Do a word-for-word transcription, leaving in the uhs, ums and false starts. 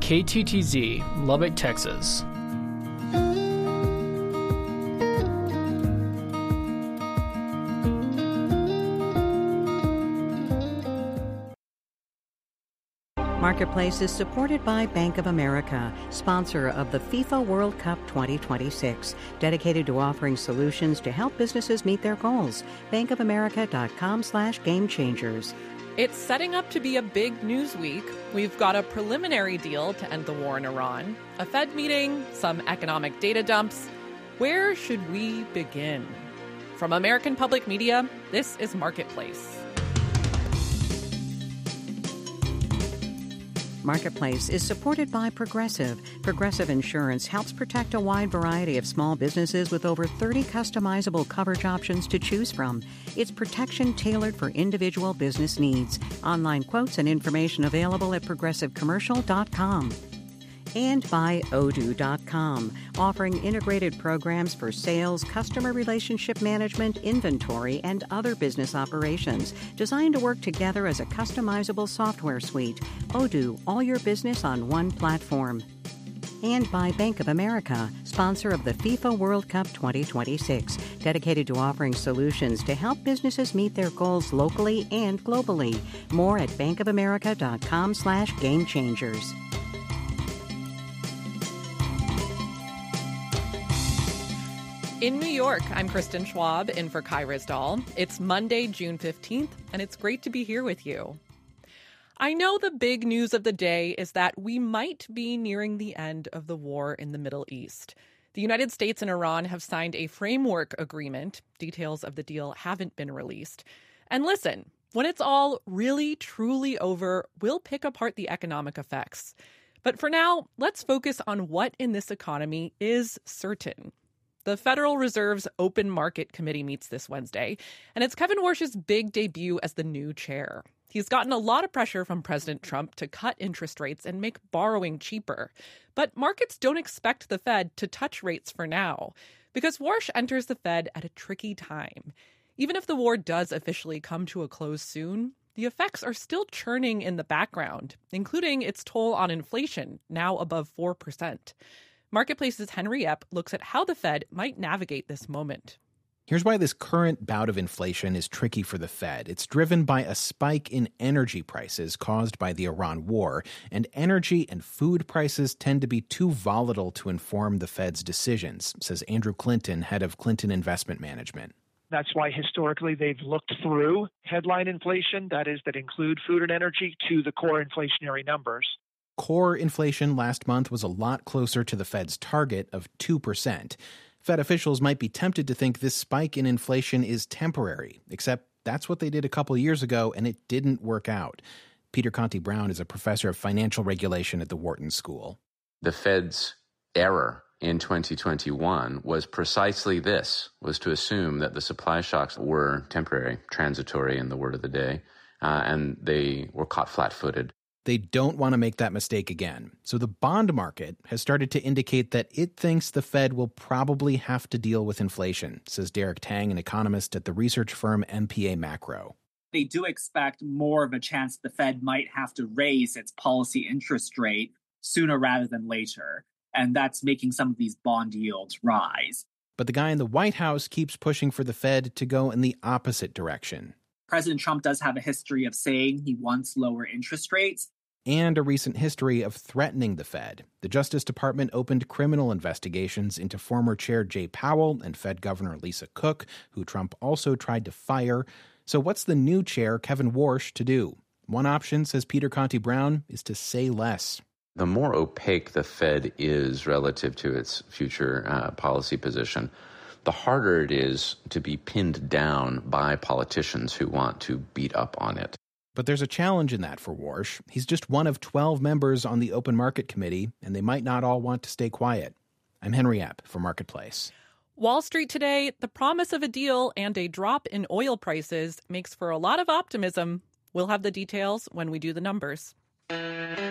K T T Z, Lubbock, Texas. Marketplace is supported by Bank of America, sponsor of the FIFA World Cup twenty twenty-six, dedicated to offering solutions to help businesses meet their goals. bankofamerica.com slash game changers. It's setting up to be a big news week. We've got a preliminary deal to end the war in Iran, a Fed meeting, some economic data dumps. Where should we begin? From American Public Media, this is Marketplace. Marketplace is supported by Progressive. Progressive Insurance helps protect a wide variety of small businesses with over thirty customizable coverage options to choose from. It's protection tailored for individual business needs. Online quotes and information available at progressive commercial dot com. And by Odoo dot com, offering integrated programs for sales, customer relationship management, inventory, and other business operations, designed to work together as a customizable software suite. Odoo, all your business on one platform. And by Bank of America, sponsor of the FIFA World Cup twenty twenty-six, dedicated to offering solutions to help businesses meet their goals locally and globally. More at bankofamerica.com slash game changers. In New York, I'm Kristen Schwab, in for Kai Rizdal. It's Monday, June fifteenth, and it's great to be here with you. I know the big news of the day is that we might be nearing the end of the war in the Middle East. The United States and Iran have signed a framework agreement. Details of the deal haven't been released. And listen, when it's all really, truly over, we'll pick apart the economic effects. But for now, let's focus on what in this economy is certain. The Federal Reserve's Open Market Committee meets this Wednesday, and it's Kevin Warsh's big debut as the new chair. He's gotten a lot of pressure from President Trump to cut interest rates and make borrowing cheaper. But markets don't expect the Fed to touch rates for now, because Warsh enters the Fed at a tricky time. Even if the war does officially come to a close soon, the effects are still churning in the background, including its toll on inflation, now above four percent. Marketplace's Henry Epp looks at how the Fed might navigate this moment. Here's why this current bout of inflation is tricky for the Fed. It's driven by a spike in energy prices caused by the Iran war, and energy and food prices tend to be too volatile to inform the Fed's decisions, says Andrew Clinton, head of Clinton Investment Management. That's why historically they've looked through headline inflation, that is, that include food and energy, to the core inflationary numbers. Core inflation last month was a lot closer to the Fed's target of two percent. Fed officials might be tempted to think this spike in inflation is temporary, except that's what they did a couple years ago, and it didn't work out. Peter Conti-Brown is a professor of financial regulation at the Wharton School. The Fed's error in twenty twenty-one was precisely this, was to assume that the supply shocks were temporary, transitory in the word of the day, uh, and they were caught flat-footed. They don't want to make that mistake again. So the bond market has started to indicate that it thinks the Fed will probably have to deal with inflation, says Derek Tang, an economist at the research firm M P A Macro. They do expect more of a chance the Fed might have to raise its policy interest rate sooner rather than later. And that's making some of these bond yields rise. But the guy in the White House keeps pushing for the Fed to go in the opposite direction. President Trump does have a history of saying he wants lower interest rates. And a recent history of threatening the Fed. The Justice Department opened criminal investigations into former Chair Jay Powell and Fed Governor Lisa Cook, who Trump also tried to fire. So what's the new chair, Kevin Warsh, to do? One option, says Peter Conti-Brown, is to say less. The more opaque the Fed is relative to its future uh, policy position, the harder it is to be pinned down by politicians who want to beat up on it. But there's a challenge in that for Warsh. He's just one of twelve members on the Open Market Committee, and they might not all want to stay quiet. I'm Henry Epp for Marketplace. Wall Street today, the promise of a deal and a drop in oil prices makes for a lot of optimism. We'll have the details when we do the numbers.